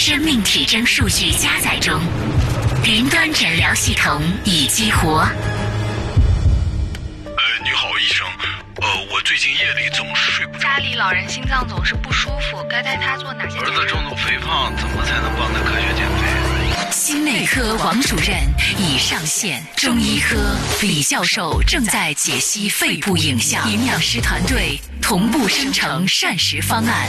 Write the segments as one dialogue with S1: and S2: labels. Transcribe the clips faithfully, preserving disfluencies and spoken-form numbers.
S1: 生命体征数据加载中，云端诊疗系统已激活。
S2: 呃，你好，医生。呃，我最近夜里总是睡不着。
S3: 家里老人心脏总是不舒服，该带他做哪些？
S2: 儿子重度肥胖，怎么才能帮他科学减肥？
S1: 心内科王主任已上线，中医科李教授正在解析肺部影像，营养师团队同步生成膳食方案。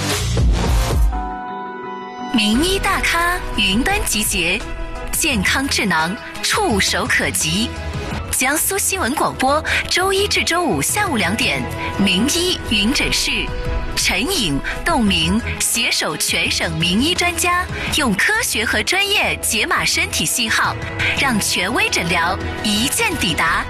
S1: 名医大咖云端集结，健康智囊触手可及。江苏新闻广播，周一至周五下午两点，名医云诊室，陈颖、窦明携手全省名医专家，用科学和专业解码身体信号，让权威诊疗一键抵达。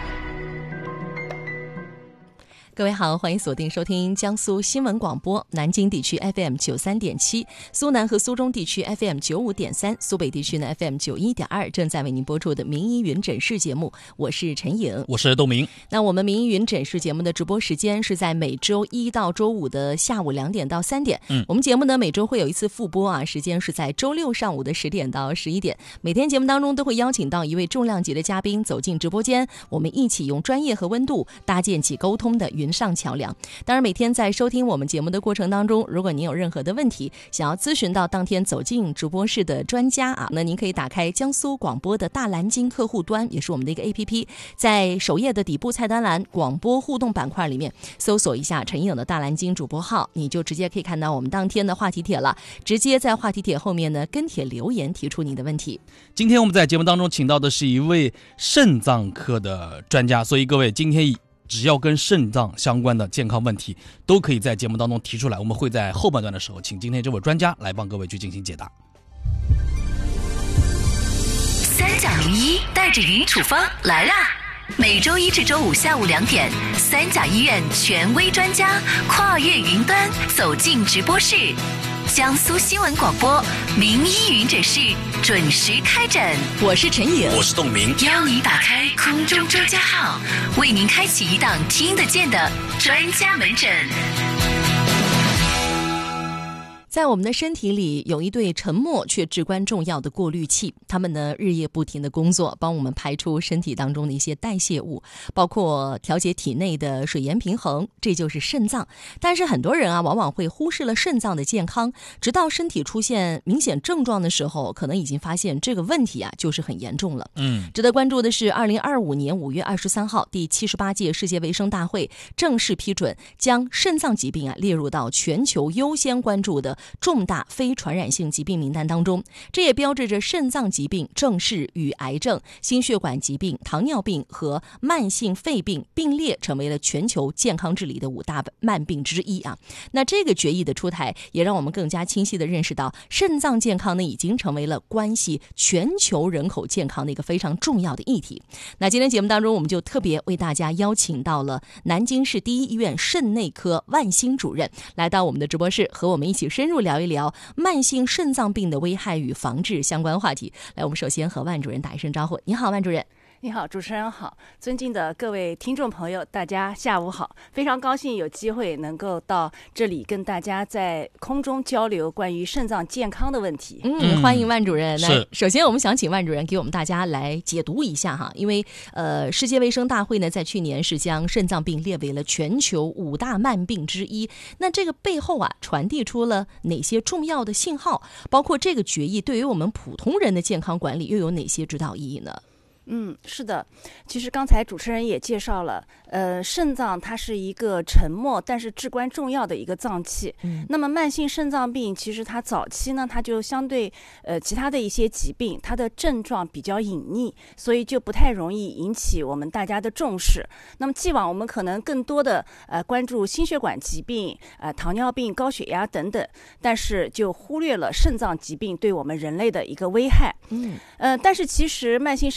S1: 各位好，欢迎锁定收听江苏新闻广播，南京地区 F M 九十三点七，苏南和苏中地区 F M 九十五点三，苏北地区呢 F M 九十一点二，正在为您播出的名医云诊室节目，我是陈颖，
S4: 我是窦明。
S1: 那我们名医云诊室节目的直播时间是在每周一到周五的下午两点到三点。嗯，我们节目呢每周会有一次复播啊，时间是在周六上午的十点到十一点。每天节目当中都会邀请到一位重量级的嘉宾走进直播间，我们一起用专业和温度搭建起沟通的云上桥梁。当然每天在收听我们节目的过程当中，如果您有任何的问题想要咨询到当天走进直播室的专家啊，那您可以打开江苏广播的大蓝鲸客户端，也是我们的一个 A P P， 在首页的底部菜单栏广播互动板块里面搜索一下陈颖的大蓝鲸主播号，你就直接可以看到我们当天的话题帖了，直接在话题帖后面呢跟帖留言提出你的问题。
S4: 今天我们在节目当中请到的是一位肾脏科的专家，所以各位今天只要跟肾脏相关的健康问题都可以在节目当中提出来，我们会在后半段的时候请今天这位专家来帮各位去进行解答。
S1: 三甲名医带着云处方来啦！每周一至周五下午两点，三甲医院权威专家跨越云端走进直播室，江苏新闻广播名医云诊室准时开诊。我是陈颖，
S4: 我是窦明，
S1: 邀你打开空中专家号，为您开启一档听得见的专家门诊。在我们的身体里有一对沉默却至关重要的过滤器，它们呢日夜不停的工作，帮我们排出身体当中的一些代谢物，包括调节体内的水盐平衡，这就是肾脏。但是很多人啊往往会忽视了肾脏的健康，直到身体出现明显症状的时候，可能已经发现这个问题啊就是很严重了。嗯，值得关注的是二零二五年五月二十三号第七十八届世界卫生大会正式批准将肾脏疾病啊列入到全球优先关注的重大非传染性疾病名单当中，这也标志着肾脏疾病正式与癌症、心血管疾病、糖尿病和慢性肺病并列，成为了全球健康治理的五大慢病之一啊。那这个决议的出台，也让我们更加清晰地认识到，肾脏健康呢已经成为了关系全球人口健康的一个非常重要的议题。那今天节目当中，我们就特别为大家邀请到了南京市第一医院肾内科万兴主任来到我们的直播室，和我们一起深入聊一聊慢性肾脏病的危害与防治相关话题。来，我们首先和万主任打一声招呼。你好，万主任。
S5: 你好，主持人好，尊敬的各位听众朋友，大家下午好，非常高兴有机会能够到这里跟大家在空中交流关于肾脏健康的问题。
S1: 嗯，欢迎万主任。
S4: 那
S1: 首先我们想请万主任给我们大家来解读一下哈，因为呃，世界卫生大会呢在去年是将肾脏病列为了全球五大慢病之一，那这个背后啊传递出了哪些重要的信号？包括这个决议对于我们普通人的健康管理又有哪些指导意义呢？
S5: 嗯，是的，其实刚才主持人也介绍了，呃，肾脏它是一个沉默但是至关重要的一个脏器。嗯，那么慢性肾脏病其实它早期呢，它就相对呃其他的一些疾病，它的症状比较隐匿，所以就不太容易引起我们大家的重视。那么既往我们可能更多的呃关注心血管疾病、呃糖尿病、高血压等等，但是就忽略了肾脏疾病对我们人类的一个危害。嗯，呃，但是其实慢性肾脏病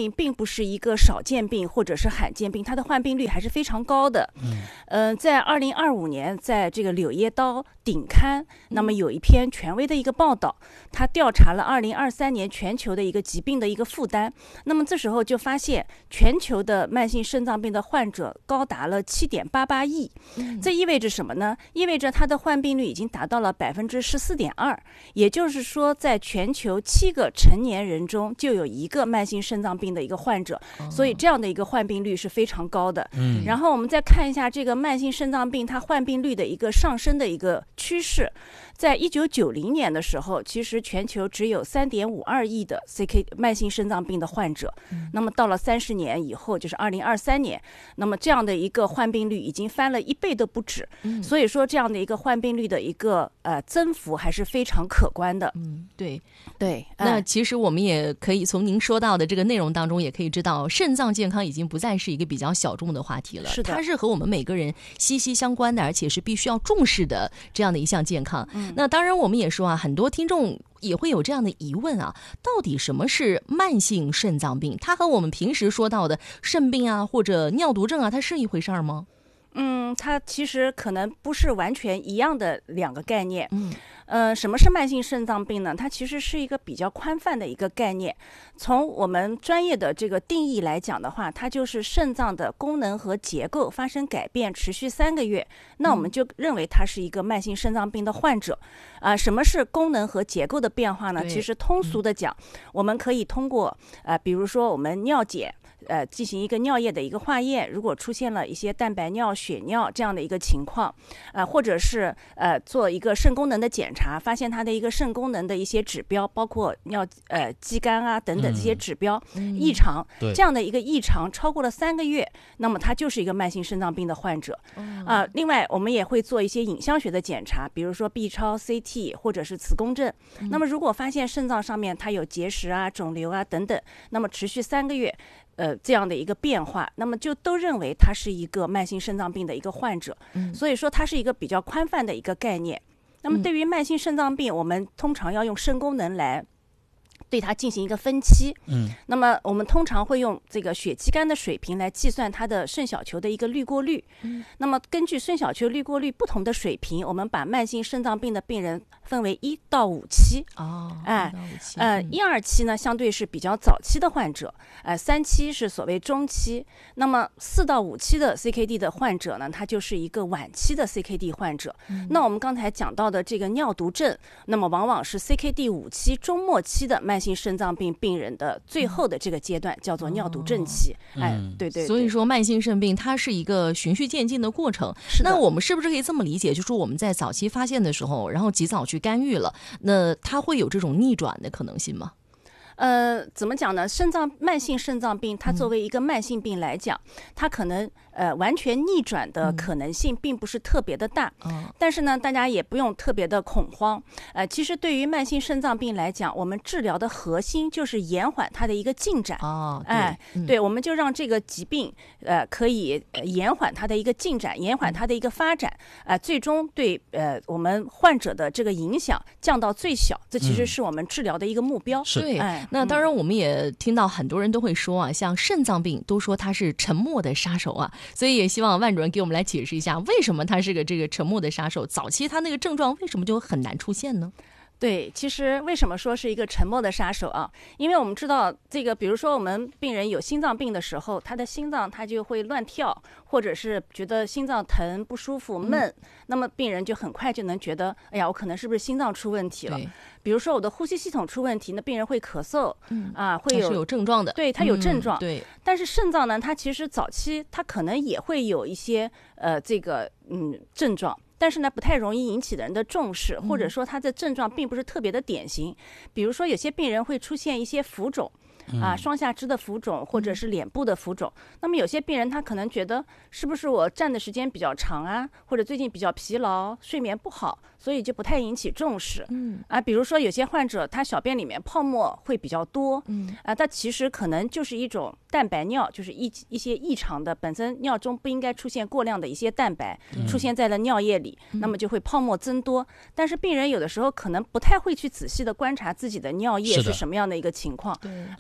S5: 病并不是一个少见病或者是罕见病，它的患病率还是非常高的。嗯，呃，在二零二五年，在这个《柳叶刀》顶刊，那么有一篇权威的一个报道，它调查了二零二三年全球的一个疾病的一个负担。那么这时候就发现，全球的慢性肾脏病的患者高达了七点八八亿。嗯，这意味着什么呢？意味着它的患病率已经达到了百分之十四点二，也就是说，在全球七个成年人中就有一个慢性肾脏病的一个患者，所以这样的一个患病率是非常高的。嗯，然后我们再看一下这个慢性肾脏病它患病率的一个上升的一个趋势。在一九九零年的时候，其实全球只有三点五二亿的 C K 慢性肾脏病的患者。嗯，那么到了三十年以后，就是二零二三年，那么这样的一个患病率已经翻了一倍都不止。嗯，所以说这样的一个患病率的一个呃增幅还是非常可观的。
S1: 嗯，对
S5: 对。
S1: 那其实我们也可以从您说到的这个内容当中，也可以知道，肾脏健康已经不再是一个比较小众的话题了。
S5: 是的，
S1: 它是和我们每个人息息相关的，而且是必须要重视的这样的一项健康。嗯，那当然我们也说啊，很多听众也会有这样的疑问啊，到底什么是慢性肾脏病？它和我们平时说到的肾病啊或者尿毒症啊，它是一回事儿吗？
S5: 嗯，它其实可能不是完全一样的两个概念。嗯，呃，什么是慢性肾脏病呢？它其实是一个比较宽泛的一个概念。从我们专业的这个定义来讲的话，它就是肾脏的功能和结构发生改变，持续三个月，那我们就认为它是一个慢性肾脏病的患者。啊、呃，什么是功能和结构的变化呢？其实通俗的讲，嗯、我们可以通过呃，比如说我们尿检。呃，进行一个尿液的一个化验，如果出现了一些蛋白尿、血尿这样的一个情况，呃，或者是呃做一个肾功能的检查，发现它的一个肾功能的一些指标，包括尿呃肌酐啊等等这些指标、嗯、异常，这样的一个异常超过了三个月，那么它就是一个慢性肾脏病的患者。啊、嗯呃，另外我们也会做一些影像学的检查，比如说 B 超、C T 或者是磁共振。嗯、那么如果发现肾脏上面它有结石啊、肿瘤啊等等，那么持续三个月。呃，这样的一个变化，那么就都认为他是一个慢性肾脏病的一个患者，嗯、所以说它是一个比较宽泛的一个概念。那么对于慢性肾脏病，我们通常要用肾功能来对它进行一个分期。嗯，那么我们通常会用这个血肌酐的水平来计算它的肾小球的一个滤过率。嗯，那么根据肾小球滤过率不同的水平，我们把慢性肾脏病的病人分为一到五期。哦，哎，呃，一二期呢相对是比较早期的患者，呃，三期是所谓中期，那么四到五期的 C K D 的患者呢，他就是一个晚期的 C K D 患者。嗯，那我们刚才讲到的这个尿毒症，那么往往是 C K D 五期中末期的慢性肾脏病病人的最后的这个阶段，叫做尿毒症期。哦、哎，对 对, 对。
S1: 所以说，慢性肾病它是一个循序渐进的过程。是的。那我们是不是可以这么理解，就是我们在早期发现的时候，然后及早去干预了，那它会有这种逆转的可能性吗？
S5: 呃，怎么讲呢？肾脏慢性肾脏病，它作为一个慢性病来讲，嗯、它可能呃完全逆转的可能性并不是特别的大。嗯、但是呢，大家也不用特别的恐慌。呃，其实对于慢性肾脏病来讲，我们治疗的核心就是延缓它的一个进展。哦，对，哎，嗯、对，我们就让这个疾病呃可以延缓它的一个进展，延缓它的一个发展，呃，最终对呃我们患者的这个影响降到最小。这其实是我们治疗的一个目标。
S1: 嗯、是，对，哎。那当然我们也听到很多人都会说啊，像肾脏病都说它是沉默的杀手啊，所以也希望万主任给我们来解释一下，为什么它是个这个沉默的杀手，早期它那个症状为什么就很难出现呢？
S5: 对，其实为什么说是一个沉默的杀手啊？因为我们知道这个，比如说我们病人有心脏病的时候，他的心脏他就会乱跳，或者是觉得心脏疼不舒服闷，嗯、那么病人就很快就能觉得，哎呀，我可能是不是心脏出问题了？比如说我的呼吸系统出问题，那病人会咳嗽，嗯啊，会有
S1: 是有症状的，
S5: 对，他有症状，
S1: 嗯、对。
S5: 但是肾脏呢，它其实早期它可能也会有一些呃这个嗯症状。但是呢，不太容易引起的人的重视，或者说他的症状并不是特别的典型。比如说，有些病人会出现一些浮肿，啊，双下肢的浮肿，或者是脸部的浮肿。那么有些病人他可能觉得，是不是我站的时间比较长啊，或者最近比较疲劳，睡眠不好，所以就不太引起重视。嗯啊，比如说有些患者他小便里面泡沫会比较多，嗯啊，他其实可能就是一种蛋白尿，就是一一些异常的，本身尿中不应该出现过量的一些蛋白，嗯、出现在了尿液里，那么就会泡沫增多。但是病人有的时候可能不太会去仔细的观察自己的尿液是什么样的一个情况。对，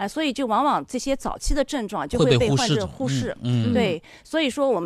S5: 啊、所以就往往这些早期的症状就
S4: 会被
S5: 被患者
S4: 忽视着
S5: 忽视。
S4: 嗯嗯
S5: 对，所以说我们